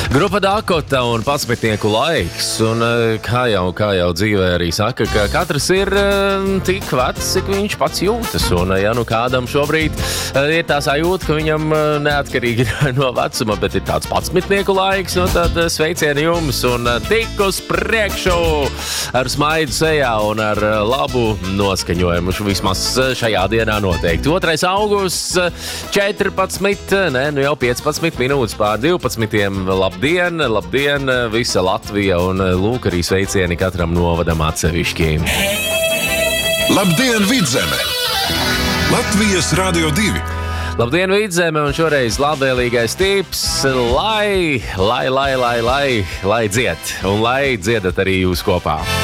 Grupa Dakota un Patsmitnieku laiks, un kā jau dzīvē arī saka, ka katrs ir tik vecs, cik viņš pats jūtas, un ja nu kādam šobrīd ir tā sajūta, ka viņam neatkarīgi no vecuma, bet ir tāds Patsmitnieku laiks, nu tad sveicieni jums, un tik uz priekšu ar smaidu sejā un ar labu noskaņojumu, vismaz šajā dienā noteikti. 2. augusts, 14, nu jau 15 minūtes pār 12. Labdien, visa Latvija un lūk arī sveicieni katram novadam atsevišķi. Labdien, Vidzeme! Latvijas Radio 2. Labdien, Vidzeme, un šoreiz labvēlīgais tips, lai dzied, un lai dziedat arī jūs kopā.